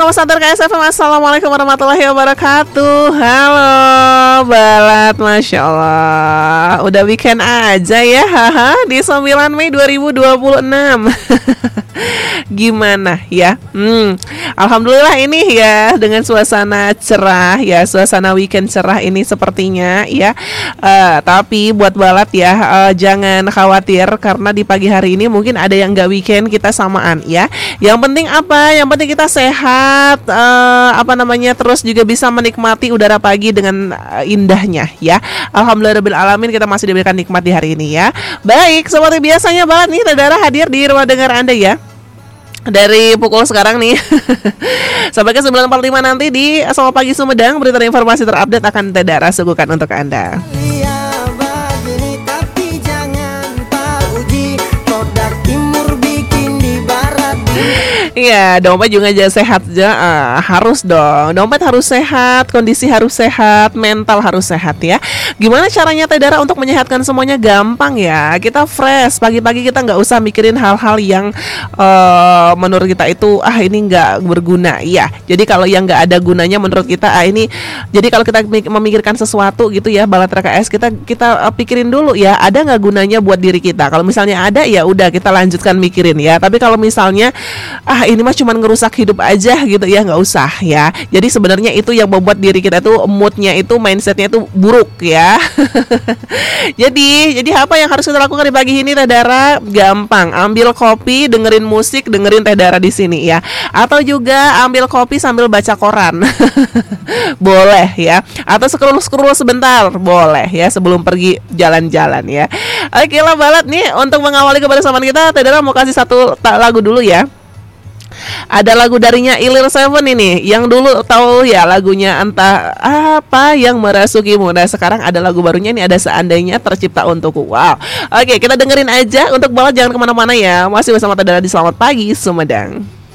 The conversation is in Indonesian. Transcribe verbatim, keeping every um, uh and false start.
koma satu R K S F M. Assalamualaikum warahmatullahi wabarakatuh. Halo Balat, Masya Allah, udah weekend aja ya, haha, di sembilan Mei dua ribu dua puluh enam. Gimana ya? Hmm, Alhamdulillah ini ya, dengan suasana cerah ya, suasana weekend cerah ini sepertinya ya. uh, Tapi buat Balat ya, uh, jangan khawatir, karena di pagi hari ini mungkin ada yang gak weekend, kita samaan ya. Yang penting apa? Yang penting kita sehat, uh, apa namanya, terus juga bisa menikmati udara pagi dengan uh, indahnya ya. Alhamdulillahirrahmanirrahim, kita masih diberikan nikmat di hari ini ya. Baik, seperti biasanya Balat nih, Tadara hadir di rumah dengar Anda ya, dari pukul sekarang nih sampai ke sembilan empat puluh lima nanti di Selamat Pagi Sumedang. Berita dan informasi terupdate akan Tadara suguhkan untuk Anda. Iya, dompet juga aja sehat aja, uh, harus dong. Dompet harus sehat, kondisi harus sehat, mental harus sehat ya. Gimana caranya Tadara untuk menyehatkan semuanya? Gampang ya. Kita fresh pagi-pagi, kita nggak usah mikirin hal-hal yang uh, menurut kita itu ah ini nggak berguna. Iya. Jadi kalau yang nggak ada gunanya menurut kita ah ini. Jadi kalau kita memikirkan sesuatu gitu ya, Balat R K S, kita kita uh, pikirin dulu ya, ada nggak gunanya buat diri kita. Kalau misalnya ada ya udah kita lanjutkan mikirin ya. Tapi kalau misalnya ah ini mah cuma ngerusak hidup aja gitu ya, nggak usah ya. Jadi sebenarnya itu yang membuat diri kita tuh moodnya itu, mindsetnya itu buruk ya. Jadi jadi apa yang harus kita lakukan di pagi ini Tadara? Gampang, ambil kopi, dengerin musik, dengerin Tadara di sini ya. Atau juga ambil kopi sambil baca koran. Boleh ya. Atau scroll-scroll sebentar, boleh ya, sebelum pergi jalan-jalan ya. Oke lah Balat nih, untuk mengawali kebersamaan kita, Tadara mau kasih satu lagu dulu ya. Ada lagu darinya Ilir Seven ini, yang dulu tahu ya lagunya entah apa yang merasukimu. Nah sekarang ada lagu barunya ini, ada Seandainya Tercipta Untukku. Wow. Oke, kita dengerin aja. Untuk Balat jangan kemana-mana ya, masih bersama Tadara di Selamat Pagi Sumedang.